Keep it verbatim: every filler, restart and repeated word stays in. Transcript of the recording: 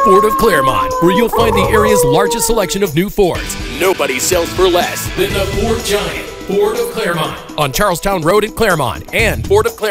Ford of Claremont, where you'll find the area's largest selection of new Fords. Nobody sells for less than the Ford Giant, Ford of Claremont, on Charlestown Road in Claremont, and Ford of Claremont.